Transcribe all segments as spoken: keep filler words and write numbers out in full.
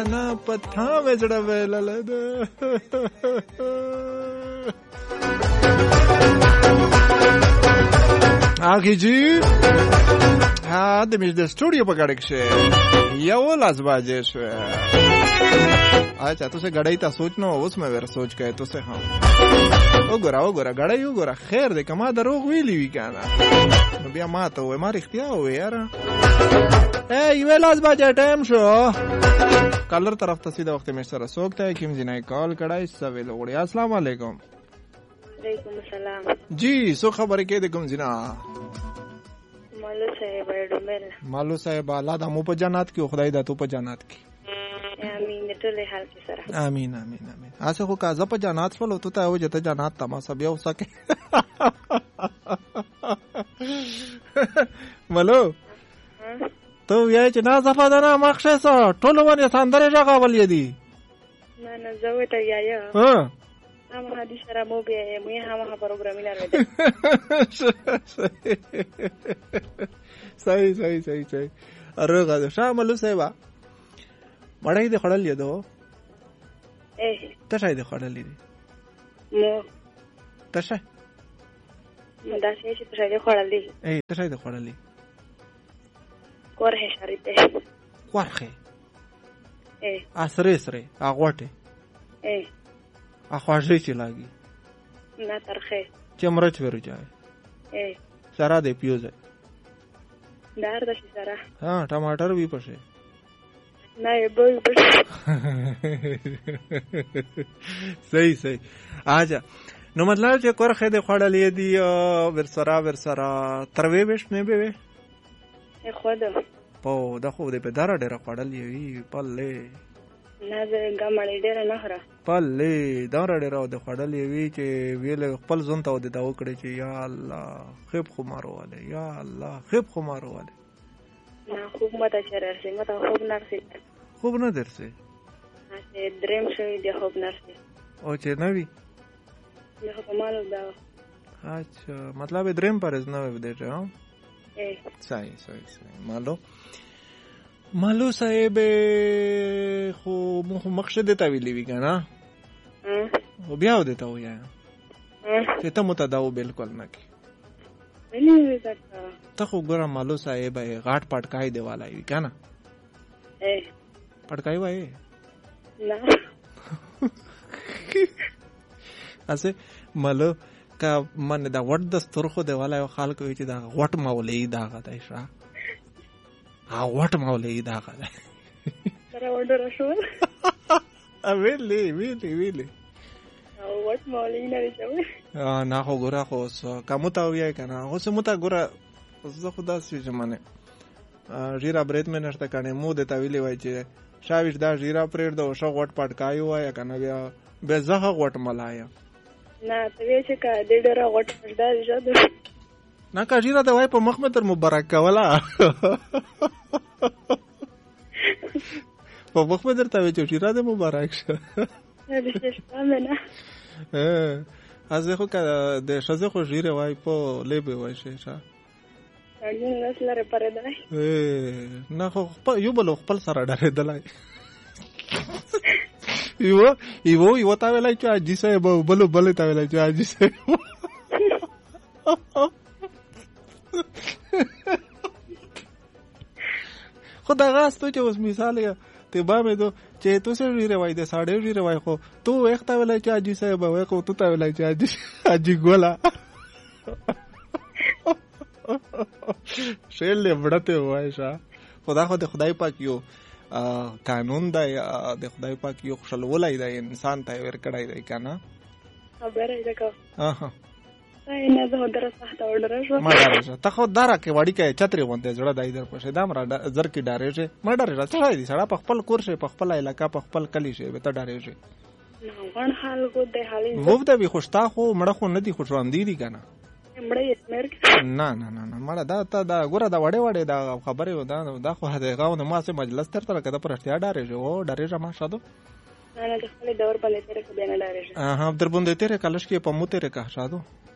ना पथा में जड़ा वेला लदा आखी जी हाँ दे मिज दे स्टूडियो पकड़ के या वो लाज बाजे शे अच्छा तुसे गड़ाई ता सोचना उसमें वेर सोच के तुसे हाँ ओ गोरा ओ गोरा गड़ाई ओ गोरा खैर दे कमा दरोग वीली वी काना बिया मात हुए मार इख्तियार हुए यार ए ये लाज बाजे टाइम शो कलर तरफ ता सीधा वक्त में सर सोचता है किम जिनाई कॉल कड़ाई सवे लोग अस्सलाम वालेकुम वालेकुम सलाम जी सो खबर के देखुम जिना मालू साहेब डुमेल मालू साहेब अल्लाह दा मु पजानात की खुदाई दा तू पजानात की आमीन टोले हाल के सर आमीन आमीन आमीन आसे को का ज पजानात फलो तो ता हो जते जनात तमा सब हो सके मलो तो ये जना जफादाना मखशसा टोलो वन सांदरे जगह वाली दी ना ना जवे त याया हां हम हादी शरा मो बे मु हम हा प्रोग्राम इला रे सही सही सही सही अरे का शामलु सेवा बड़ाई दे खड़ल ये दो ए तशाई दे खड़ल दी मो तशाई दासे से तशाई दे खड़ल दी ए तशाई दे खड़ल दी कोर है शरीते कोरखे ए असरे सरे आगोटे ए आख्वाजे चिलागी ना तरखे चमरच वेर जाए ए सारा दे पियो जाए दार दशी सारा हां टमाटर भी पसे ना ये बोल बस सही सही आजा नो मतलब जे कोरखे दे खड़ल दी वरसरा वरसरा तरवे बेश ने बेवे ए खुद पो दखो दे पे दारा डेरा खड़ल ये पल्ले ना जे गमले डेरा नहरा पल्ले दारा डेरा दे खड़ल ये कि वेले पल zonta दे दा ओकड़े ची या अल्लाह खिब खुमारो वाले या अल्लाह खिब खुमारो वाले ना खूब मत चरर से मत खूब नरसे खूब न दर से से ड्रीम से दे खूब नरसे ओ चे नवी ये हो मालूम दा अच्छा मतलब ड्रीम पर इज नवे दे रहे हो ए सही सही सही मालो मालो साहेब खो मुख मकसद देता विली भी ना हां वो ब्याह देता हो या हां ते त मुतदाओ बिल्कुल ना की नहीं सकता त खो गोरा मालो साहेब है घाट पटकाई दे वाला है क्या ना ए पटकाई वाए ना असे मालो का मन दा वट दस्तूर खो दे वाला है खाल को दा वट मावले दा का दैशा हाँ वट मावले दा का तेरा ऑर्डर अशोर अवेले वेले वेले वट मावले ना रे चवे आ ना हो गोरा हो सो कामुता हुआ का ना हो से मुता गोरा ज खुदा से जमाने जीरा ब्रेत में नष्ट करने मुंह देता विले वाइचे शाविश दा जीरा प्रेड दो शो वट पटकाई हुआ या का ना बे बेजह वट मलाया ना तो ये का डेडरा वट दा जद ना का जीरा दवाई पर मखमतर मुबारक का वाला वो मखमतर तवे जो जीरा दे मुबारक अरे शेषा में ना eh aze ko ka de shaze ko jire wai po lebe wai shesha अड़ियन नस्ल रे परे Dalai eh na ko yo bolo pal sara dare dalai iwo iwo iwo tavela chu aji se bolo bolo tavela chu aji se खुदा गास तो जो मिसाल है ते बा में तो चे तो से री रवाई दे साडे री रवाई को तू एक तावेला चे आजी से बा को तू तावेला चे आजी आजी गोला शेले बड़ते हुआ ऐसा खुदा खुद खुदाई पाक यो कानून दा दे खुदाई पाक यो खुशल वला इदा इंसान ता वर कड़ाई दे काना खबर है देखो हां हां ना जो दर साथ ऑर्डर है मडारे त खो दारा के वाडी के छतरी बनते जड़ा दाई दर पसे दामरा जर की डारे से मडारे रा चढ़ाई दी सड़ा पखपल कोर से पखपल इलाका पखपल कली से बेता डारे से वन हाल को दे हाल वो तो भी खुशता हो मड़ा को नदी खुश रांदी दी काना मड़े स्मेर ना ना ना ना मड़ा दा ता दा गोरा दा वडे वडे दा खबरे दा दा खो दे गांव ने मासे मजलस तर तर कदा पर हटिया डारे जो ओ डारे रा मा शादो ना ना खाली दौर बने तेरे को देना डारे हां दर बंदे तेरे कलश के पम्मू तेरे का शादो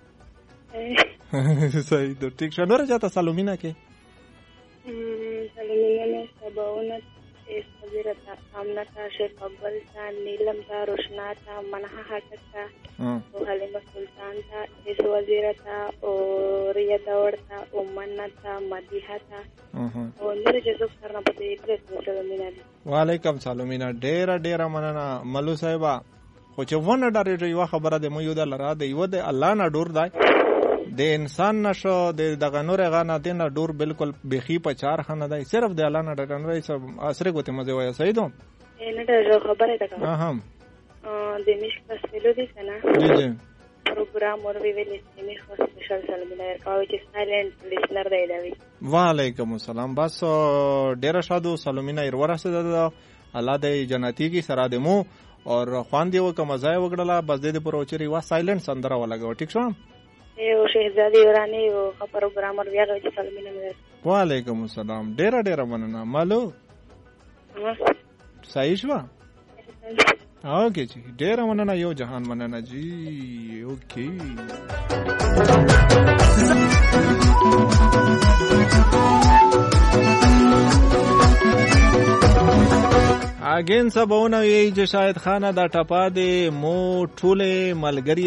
सही तो ठीक शनोर जाता सालुमिना के हम्म सालुमिना में सब उन اس وزیره تا آمنه تا شیخ اول تا نیلم تا روشنا تا منحه حاټک تا او حلیمه سلطان تا اس وزیره تا او ریا داور تا او منه تا مدیحه تا او نور چې څوک سره په دې کې سلامونه دي. وعلیکم سلامونه. ډیره ډیره مننه ملو صاحبه. خو چې ونه ډارې یو خبره د مو یو د لرا د یو د الله نه ډور دی د انسان نشو د دغه نور غانه د نه ډور بالکل بخي په چار خانه دی صرف د الله نه ډر نه سب اثر کوته مزه وای سیدو نه ډر خبره ده ها هم د میش کسلو دي کنه جی جی پروګرام اور ویل میش خو سپیشل سلامونه ورکاوي چې سایلنت لیسنر دی دی. وعلیکم السلام. بس ډیره شادو سلامونه ایر ورسه ده الله د جنتی کی سره دمو اور خوان دیو کا مزه وګړه بس د دې پر اوچري وا سایلنت سندره ولګو. ټیک شو یو شهزادي ورانی او پروګرام اور بیا غوښتل سلامونه مې. وعلیکم السلام. ډیره ډیره مننه مالو. صحیح شو. اوکے جی ډیره مننه یو جهان مننه جی. اوکے اگین سبونه یی چې شاید خانه دا ټپا دې مو ټوله ملګری